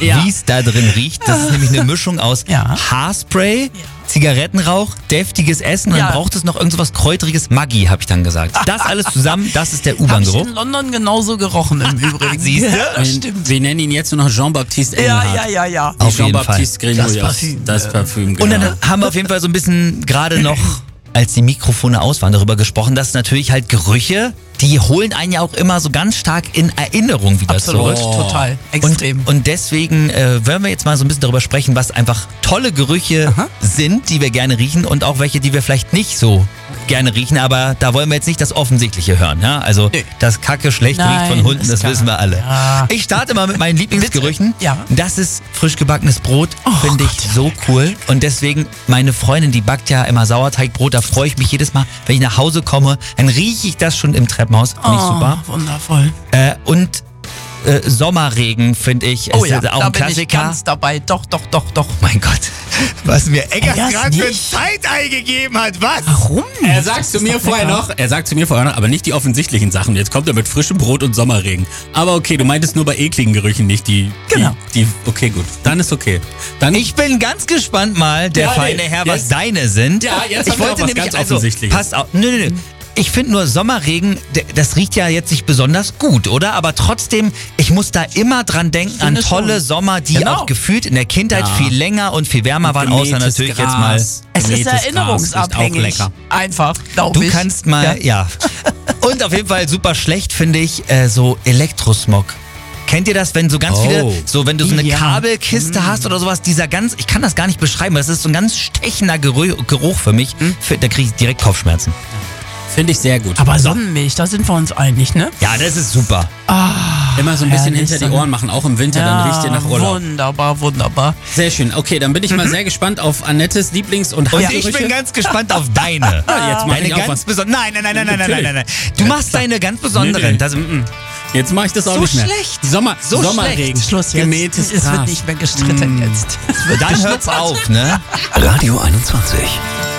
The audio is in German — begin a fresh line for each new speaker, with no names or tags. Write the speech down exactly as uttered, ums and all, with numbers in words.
ja.
wie es da drin riecht. Das ist nämlich eine Mischung aus
ja.
Haarspray, ja. Zigarettenrauch, deftiges Essen und
ja.
dann braucht es noch irgend so was Kräuteriges. Maggi, habe ich dann gesagt. Das alles zusammen, das ist der U-Bahn-Geruch.
Hab ich in London genauso gerochen im Übrigen.
Siehst du?
Ja, stimmt.
Wir nennen ihn jetzt nur noch Jean-Baptiste Engelhardt.
Ja, ja, ja, ja.
Die Jean-Baptiste Grenouilles.
Das Parfüm.
Das Parfüm, genau.
Und dann haben wir auf jeden Fall so ein bisschen gerade noch, als die Mikrofone aus waren, darüber gesprochen, dass natürlich halt Gerüche, die holen einen ja auch immer so ganz stark in Erinnerung wieder
Absolut,
zurück.
total, extrem.
Und, und deswegen äh, wollen wir jetzt mal so ein bisschen darüber sprechen, was einfach tolle Gerüche Aha. sind, die wir gerne riechen und auch welche, die wir vielleicht nicht so gerne riechen, aber da wollen wir jetzt nicht das Offensichtliche hören. Ja? Also
Nö.
das Kacke schlecht
Nein,
riecht von Hunden, das
klar.
wissen wir alle.
Ja.
Ich starte mal mit meinen Lieblingsgerüchen.
Ja.
Das ist frisch gebackenes Brot,
Oh
finde ich
Gott, ja.
so cool. Und deswegen, meine Freundin, die backt ja immer Sauerteigbrot, da freue ich mich jedes Mal, wenn ich nach Hause komme, dann rieche ich das schon im Treppenhaus. Finde ich
Oh,
super.
wundervoll.
Äh, und äh, Sommerregen, finde ich,
Oh
ist
ja,
auch
da
ein
bin
Klassiker.
ich ganz dabei. Doch, doch, doch, doch.
Mein Gott, was mir Eggers
Eggers
gerade für ein
nicht?
Zeitei gegeben hat, was?
Warum nicht?
Er sagt zu mir vorher noch, er sagt zu mir vorher noch, aber nicht die offensichtlichen Sachen. Jetzt kommt er mit frischem Brot und Sommerregen. Aber okay, du meintest nur bei ekligen Gerüchen, nicht die,
Genau.
die, die okay, gut. Dann ist okay. Dann
Ich bin ganz gespannt mal, der
Ja,
feine
nee,
Herr, was
jetzt-
deine sind.
Ja, jetzt
ich
haben wir
wollte
auch was
nämlich,
ganz
also,
Offensichtliches.
passt auf, nö, nö, nö. Ich finde nur Sommerregen, d- das riecht ja jetzt nicht besonders gut, oder? Aber trotzdem, ich muss da immer dran denken an
finde
tolle
schon.
Sommer, die
Genau.
auch gefühlt in der Kindheit
Ja.
viel länger und viel wärmer waren, außer
Gemähtes
natürlich
Gras.
jetzt mal.
Es ist
Gemähtes Gras
erinnerungsabhängig.
riecht auch lecker.
Einfach, glaube
Du
ich.
kannst mal, ja. Und auf jeden Fall super schlecht finde ich äh, so Elektrosmog. Kennt ihr das, wenn so ganz
Oh.
viele, so wenn du so eine
Ja.
Kabelkiste hast oder sowas, dieser ganz, ich kann das gar nicht beschreiben, das ist so ein ganz stechender Geruch, Geruch für mich, für, da kriege ich direkt Kopfschmerzen.
finde ich sehr gut.
Aber Sonnenmilch, da sind wir uns einig, ne?
Ja, das ist super.
Immer so ein bisschen
herrlich,
hinter die
Sonne.
Ohren machen, auch im Winter, dann riecht ihr nach Urlaub.
Wunderbar, wunderbar.
Sehr schön. Okay, dann bin ich mal sehr gespannt auf Annettes Lieblings- und
Und
Hassgerüche.
ich bin ganz gespannt auf deine.
Ah, jetzt mach
deine
ich auch
ganz
was.
besonderen. Nein, nein, nein, nein, nein, nein, nein, nein, nein. Du
Ja,
machst deine ganz besonderen.
Nee, nee.
Das, mm, mm.
Jetzt mache ich das auch
So
nicht mehr.
schlecht.
Sommer,
So
Sommerregen,
schlecht.
Schluss jetzt.
gemähtes
Es wird
Gras.
nicht mehr gestritten jetzt. Es wird
Dann hört's
geschnuppert.
auf, ne?
Radio einundzwanzig.